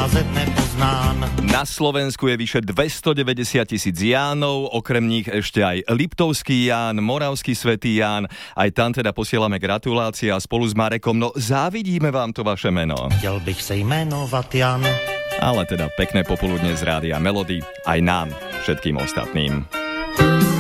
procházet nepoznán. Na Slovensku je vyše 290 000 Jánov, okrem nich ešte aj Liptovský Ján, Moravský svätý Ján. Aj tam teda posielame gratulácie a spolu s Marekom, no závidíme vám to vaše meno. Chtěl bych se jmenovat Jan. Ale teda pekné popoludne z Rádia Melody aj nám, všetkým ostatným.